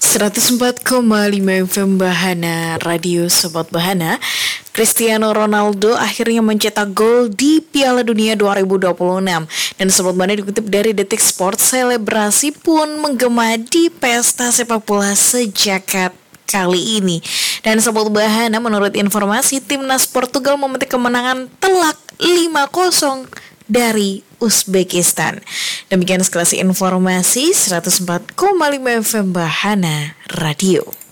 104,5 FM Bahana Radio Sobat Bahana. Cristiano Ronaldo akhirnya mencetak gol di Piala Dunia 2026. Dan Sobat Bahana dikutip dari Detik Sport, selebrasi pun menggema di pesta sepak bola sejak kali ini. Dan Sobat Bahana, menurut informasi, timnas Portugal memetik kemenangan telak 5-0 dari Uzbekistan. Demikian sekilas informasi 104,5 FM Bahana Radio.